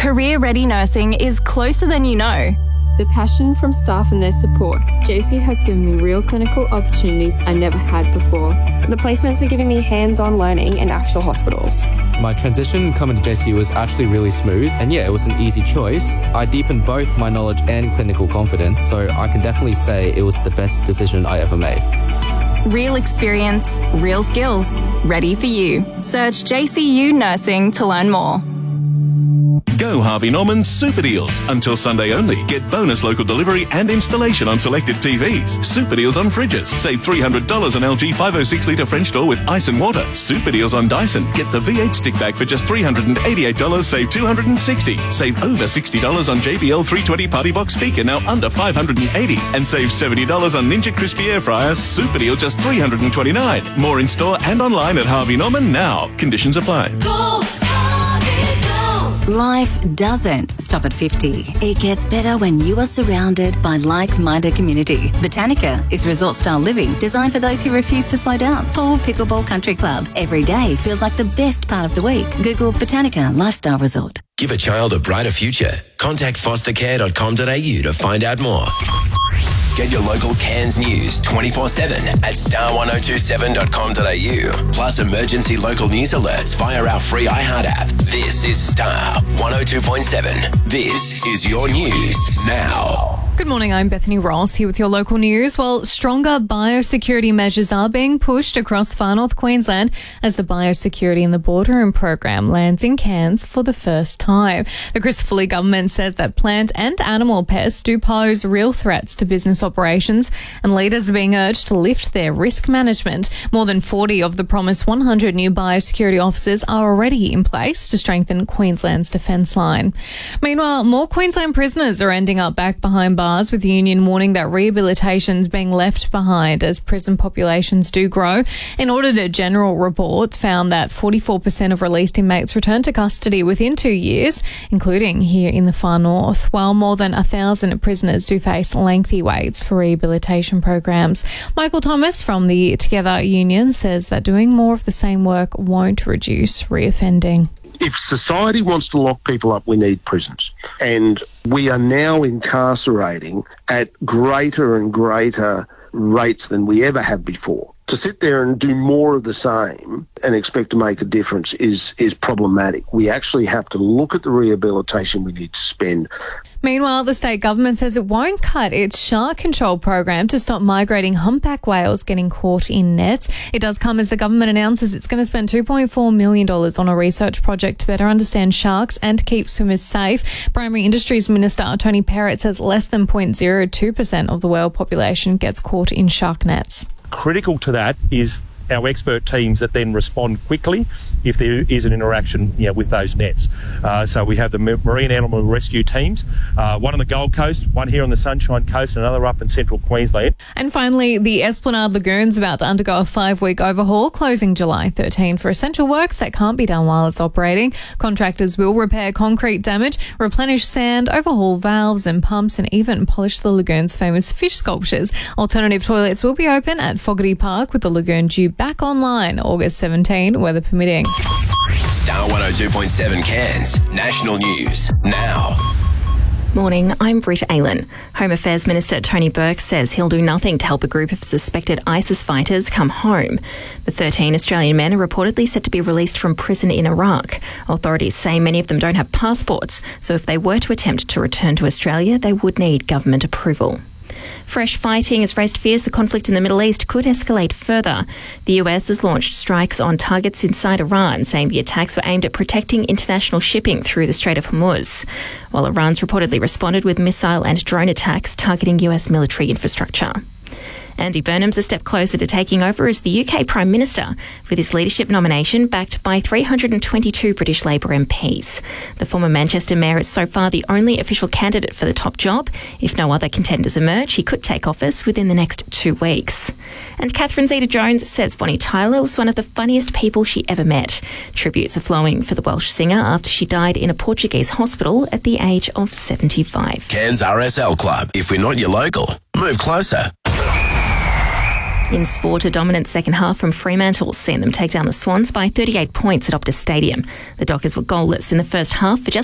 Career Ready Nursing is closer than you know. The passion from staff and their support, JC has given me real clinical opportunities I never had before. The placements are giving me hands-on learning in actual hospitals. My transition coming to JC was actually really smooth, and it was an easy choice. I deepened both my knowledge and clinical confidence, so I can definitely say it was the best decision I ever made. Real experience, real skills, ready for you. Search JCU Nursing to learn more. Go Harvey Norman's Super Deals. Until Sunday only. Get bonus local delivery and installation on selected TVs. Super Deals on fridges. Save $300 on LG 506-litre French door with ice and water. Super Deals on Dyson. Get the V8 stick bag for just $388. Save $260. Save over $60 on JBL 320 Party Box speaker, now under $580. And save $70 on Ninja Crispy Air Fryer. Super Deal just $329. More in store and online at Harvey Norman now. Conditions apply. Go! Life doesn't stop at 50. It gets better when you are surrounded by like-minded community. Botanica is resort-style living designed for those who refuse to slow down. Pool Pickleball Country Club. Every day feels like the best part of the week. Google Botanica Lifestyle Resort. Give a child a brighter future. Contact fostercare.com.au to find out more. Get your local Cairns news 24/7 at star1027.com.au. Plus emergency local news alerts via our free iHeart app. This is Star 102.7. This is your news now. Good morning, I'm Bethany Ross here with your local news. Well, stronger biosecurity measures are being pushed across far north Queensland as the Biosecurity in the Boardroom program lands in Cairns for the first time. The Chris Foley government says that plant and animal pests do pose real threats to business operations, and leaders are being urged to lift their risk management. More than 40 of the promised 100 new biosecurity officers are already in place to strengthen Queensland's defence line. Meanwhile, more Queensland prisoners are ending up back behind bars, with the union warning that rehabilitation is being left behind as prison populations do grow. An audited general report found that 44% of released inmates returned to custody within 2 years, including here in the far north, while more than 1,000 prisoners do face lengthy waits for rehabilitation programs. Michael Thomas from the Together union says that doing more of the same work won't reduce reoffending. If society wants to lock people up, we need prisons. And we are now incarcerating at greater and greater rates than we ever have before. To sit there and do more of the same and expect to make a difference is problematic. We actually have to look at the rehabilitation we need to spend. Meanwhile, the state government says it won't cut its shark control program to stop migrating humpback whales getting caught in nets. It does come as the government announces it's going to spend $2.4 million on a research project to better understand sharks and keep swimmers safe. Primary Industries Minister Tony Perrott says less than 0.02% of the whale population gets caught in shark nets. Critical to that is our expert teams that then respond quickly if there is an interaction with those nets. So we have the marine animal rescue teams, one on the Gold Coast, one here on the Sunshine Coast, and another up in central Queensland. And finally, the Esplanade Lagoon's about to undergo a 5-week overhaul, closing July 13 for essential works that can't be done while it's operating. Contractors will repair concrete damage, replenish sand, overhaul valves and pumps, and even polish the lagoon's famous fish sculptures. Alternative toilets will be open at Fogarty Park, with the lagoon due back online August 17, weather permitting. Star 102.7 Cairns. National news now. Morning, I'm Britt Aylan. Home Affairs Minister Tony Burke says he'll do nothing to help a group of suspected ISIS fighters come home. The 13 Australian men are reportedly set to be released from prison in Iraq. Authorities say many of them don't have passports, so if they were to attempt to return to Australia, they would need government approval. Fresh fighting has raised fears the conflict in the Middle East could escalate further. The US has launched strikes on targets inside Iran, saying the attacks were aimed at protecting international shipping through the Strait of Hormuz, while Iran's reportedly responded with missile and drone attacks targeting US military infrastructure. Andy Burnham's a step closer to taking over as the UK Prime Minister, with his leadership nomination backed by 322 British Labour MPs. The former Manchester Mayor is so far the only official candidate for the top job. If no other contenders emerge, he could take office within the next 2 weeks. And Catherine Zeta-Jones says Bonnie Tyler was one of the funniest people she ever met. Tributes are flowing for the Welsh singer after she died in a Portuguese hospital at the age of 75. Cairns RSL Club. If we're not your local, move closer. In sport, a dominant second half from Fremantle seen them take down the Swans by 38 points at Optus Stadium. The Dockers were goalless in the first half for just